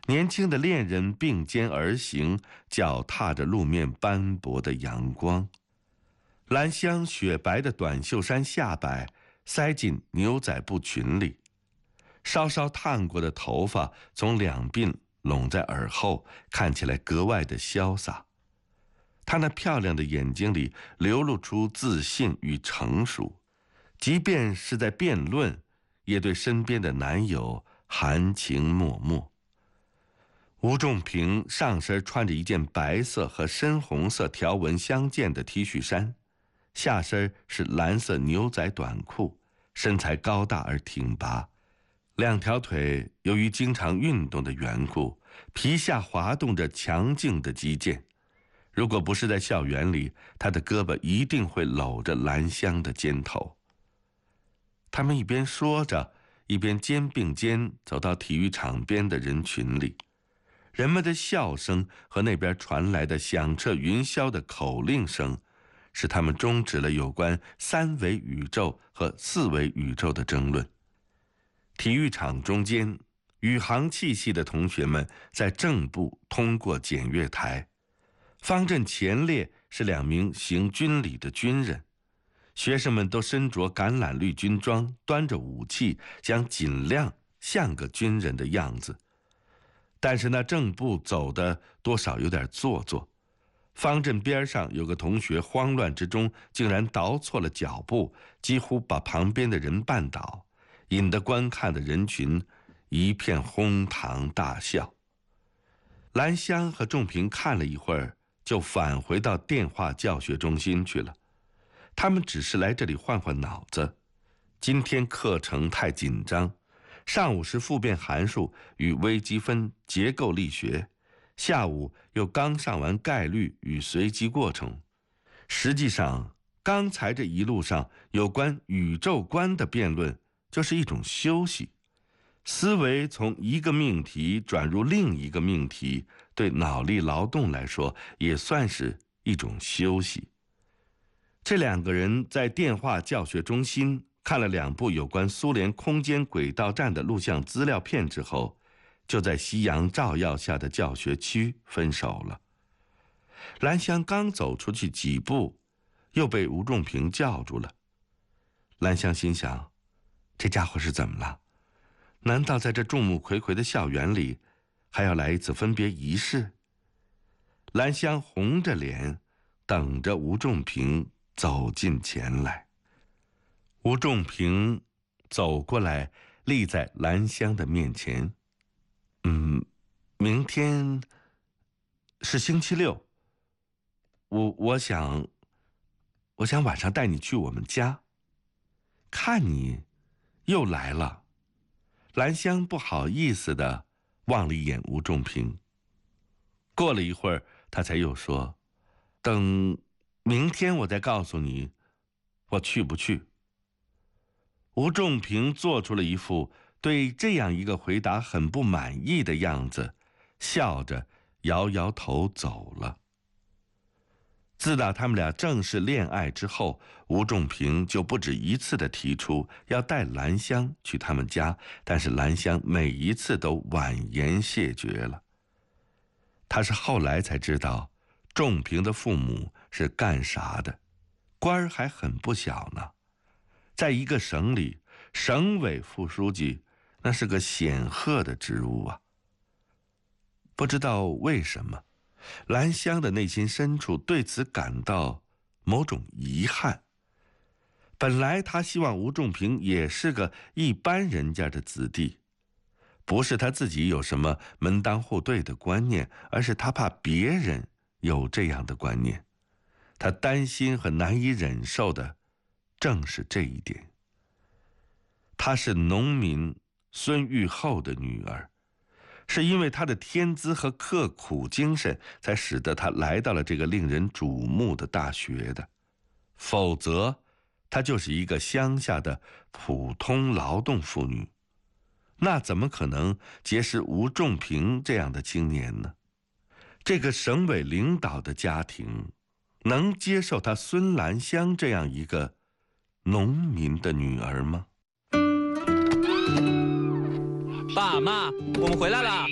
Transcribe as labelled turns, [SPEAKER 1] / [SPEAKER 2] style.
[SPEAKER 1] 年轻的恋人并肩而行，脚踏着路面斑驳的阳光。兰香雪白的短袖衫下摆塞进牛仔布裙里，稍稍烫过的头发从两鬓拢在耳后，看起来格外的潇洒。她那漂亮的眼睛里流露出自信与成熟，即便是在辩论，也对身边的男友含情脉脉。吴仲平上身穿着一件白色和深红色条纹相间的 T 恤衫，下身是蓝色牛仔短裤，身材高大而挺拔，两条腿由于经常运动的缘故，皮下滑动着强劲的肌腱。如果不是在校园里，他的胳膊一定会搂着兰香的肩头。他们一边说着，一边肩并肩走到体育场边的人群里。人们的笑声和那边传来的响彻云霄的口令声，使他们终止了有关三维宇宙和四维宇宙的争论。体育场中间，宇航器系的同学们在正步通过检阅台，方阵前列是2名行军礼的军人，学生们都身着橄榄绿军装，端着武器，想尽量像个军人的样子。但是那正步走的多少有点做作，方阵边上有个同学慌乱之中竟然倒错了脚步，几乎把旁边的人绊倒，引得观看的人群一片哄堂大笑。兰香和仲平看了一会儿，就返回到电话教学中心去了。他们只是来这里换换脑子，今天课程太紧张，上午是复变函数与微积分结构力学，下午又刚上完概率与随机过程。实际上，刚才这一路上有关宇宙观的辩论就是一种休息。思维从一个命题转入另一个命题，对脑力劳动来说也算是一种休息。这2个人在电话教学中心看了2部有关苏联空间轨道站的录像资料片之后，就在夕阳照耀下的教学区分手了。兰香刚走出去几步，又被吴仲平叫住了。兰香心想，这家伙是怎么了？难道在这众目睽睽的校园里，还要来一次分别仪式？兰香红着脸，等着吴仲平走近前来。吴仲平走过来，立在兰香的面前。明天是星期六，我想晚上带你去我们家。看你又来了。兰香不好意思地望了一眼吴仲平。过了一会儿，他才又说，等明天我再告诉你我去不去。吴仲平做出了一副对这样一个回答很不满意的样子，笑着摇摇头走了。自打他们俩正式恋爱之后，吴仲平就不止一次地提出要带兰香去他们家，但是兰香每一次都婉言谢绝了。他是后来才知道，仲平的父母是干啥的，官儿还很不小呢，在一个省里，省委副书记那是个显赫的职务啊。不知道为什么，兰香的内心深处对此感到某种遗憾。本来他希望吴仲平也是个一般人家的子弟，不是他自己有什么门当户对的观念，而是他怕别人有这样的观念。他担心和难以忍受的正是这一点。她是农民孙玉厚的女儿，是因为她的天资和刻苦精神，才使得她来到了这个令人瞩目的大学的。否则，她就是一个乡下的普通劳动妇女，那怎么可能结识吴仲平这样的青年呢？这个省委领导的家庭，能接受她孙兰香这样一个农民的女儿吗？
[SPEAKER 2] 爸妈，我们回来了。